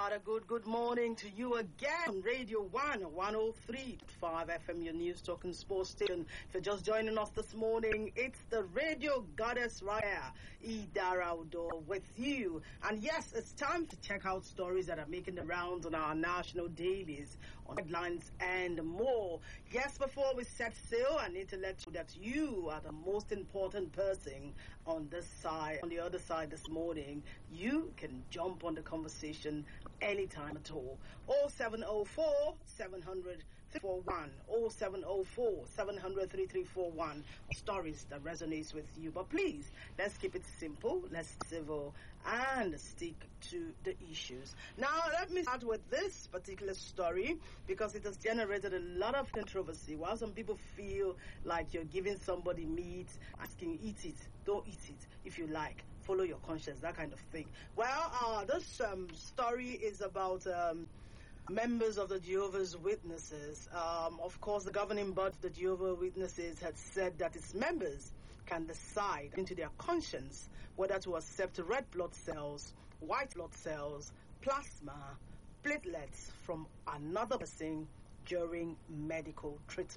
right, a good morning to you again. Radio 1, 103.5 FM, your news talking sports station. If you're just joining us this morning, it's the Radio Goddess Raya, Idara Udo, with you. And yes, it's time to check out stories that are making the rounds on our national dailies, on headlines and more. Yes, before we set sail, I need to let you know that you are the most important person on this side, on the other side this morning. You can jump on the conversation anytime at all. 0704 700 341 0704 700 3341. Stories that resonates with you. But please, let's keep it simple, let's be civil, and stick to the issues. Now, let me start with this particular story because it has generated a lot of controversy. While some people feel like you're giving somebody meat, asking, eat it, don't eat it if you like. Follow your conscience, that kind of thing. Well, this story is about members of the Jehovah's Witnesses. Of course, the governing body of the Jehovah's Witnesses had said that its members can decide into their conscience whether to accept red blood cells, white blood cells, plasma, platelets from another person during medical treatment.